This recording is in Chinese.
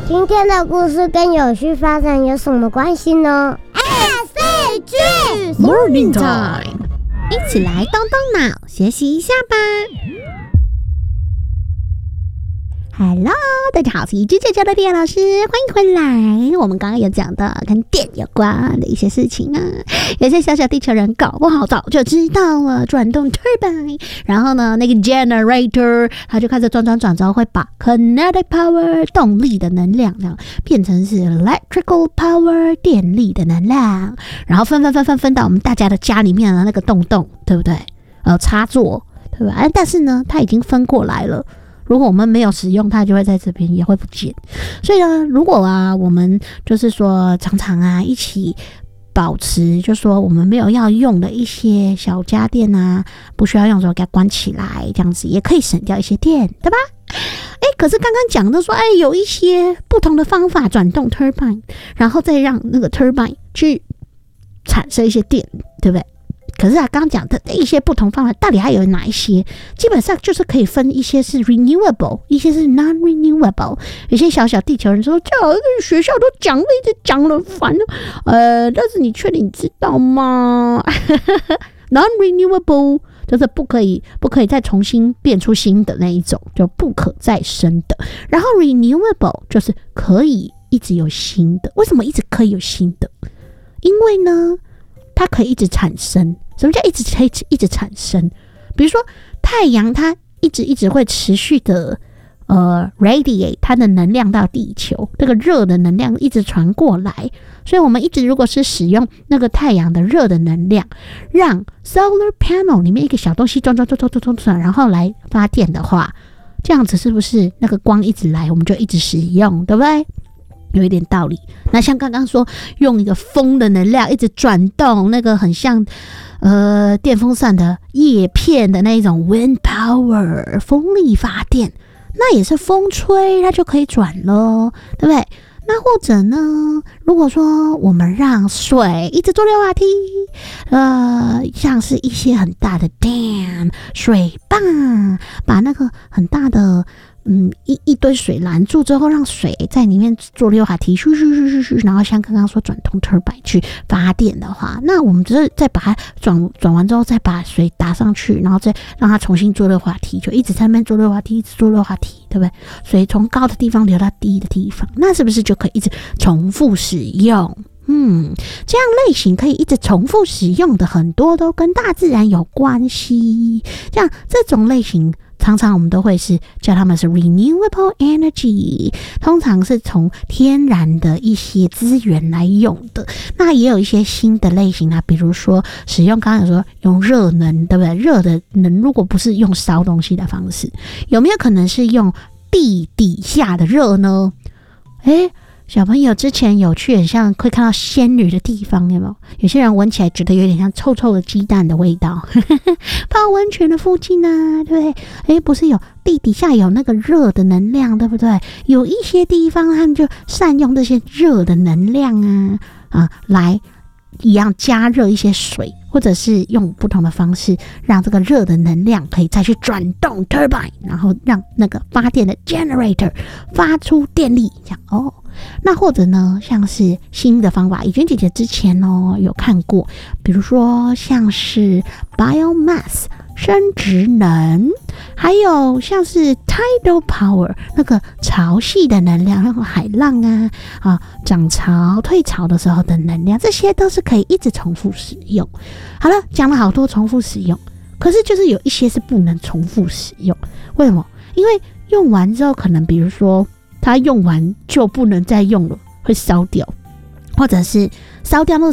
今天的故事跟有序发展有什么关系呢？ SCG Morning Time， 一起来动动脑，学习一下吧。Hello， 大家好，我是一只姐姐的电老师，欢迎回来。我们刚刚有讲到跟电有关的一些事情啊，有些小小地球人搞不好早就知道了，转动 turbine， 然后呢，那个 generator 它就开始转之后，会把 kinetic power 动力的能量这样变成是 electrical power 电力的能量，然后分到我们大家的家里面的那个洞，对不对？插座，对吧？但是呢，它已经分过来了。如果我们没有使用它，就会在这边也会不见。所以呢，如果我们就是说常常一起保持，就说我们没有要用的一些小家电不需要用的时候给它关起来，这样子也可以省掉一些电，对吧？可是刚刚讲的说，有一些不同的方法转动 turbine， 然后再让那个 turbine 去产生一些电，对不对？可是刚刚讲的一些不同方法到底还有哪一些？基本上就是可以分一些是 renewable， 一些是 non-renewable。有些小地球人说，这学校都讲了，一直讲了，烦了。但是你确定你知道吗？non-renewable 就是不可以再重新变出新的那一种，就不可再生的。然后 renewable 就是可以一直有新的。为什么一直可以有新的？因为呢，它可以一直产生。什么叫一直产生？比如说太阳，它一直会持续的radiate 它的能量到地球，这个热的能量一直传过来，所以我们一直如果是使用那个太阳的热的能量，让 solar panel 里面一个小东西转，然后来发电的话，这样子是不是那个光一直来，我们就一直使用，对不对？有一点道理。那像刚刚说用一个风的能量一直转动，那个很像电风扇的叶片的那一种 wind power 风力发电，那也是风吹它就可以转咯，对不对？那或者呢，如果说我们让水一直做溜滑梯，像是一些很大的 dam 水坝，把那个很大的一堆水拦住之后，让水在里面做溜滑梯，然后像刚刚说转动 turbine 去发电的话，那我们只是再把它转完之后，再把水打上去，然后再让它重新做溜滑梯，就一直在那边做溜滑梯，一直做溜滑梯，对不对？水从高的地方流到低的地方，那是不是就可以一直重复使用？这样类型可以一直重复使用的很多都跟大自然有关系。这种类型常常我们都会是叫他们是 renewable energy， 通常是从天然的一些资源来用的。那也有一些新的类型比如说使用刚刚有说用热能，对不对？热的能如果不是用烧东西的方式，有没有可能是用地底下的热呢？小朋友之前有去很像会看到仙女的地方，有没有？有些人闻起来觉得有点像臭臭的鸡蛋的味道。泡温泉的附近对不对？不是有地底下有那个热的能量，对不对？有一些地方他们就善用这些热的能量来一样加热一些水，或者是用不同的方式让这个热的能量可以再去转动 turbine， 然后让那个发电的 generator 发出电力，这样那或者呢，像是新的方法，以娟姐姐之前有看过，比如说像是 biomass 生殖能，还有像是 tidal power 那个潮汐的能量，然后海浪涨潮退潮的时候的能量，这些都是可以一直重复使用。好了，讲了好多重复使用，可是就是有一些是不能重复使用。为什么？因为用完之后可能比如说它用完就不能再用了，会烧掉，或者是烧掉那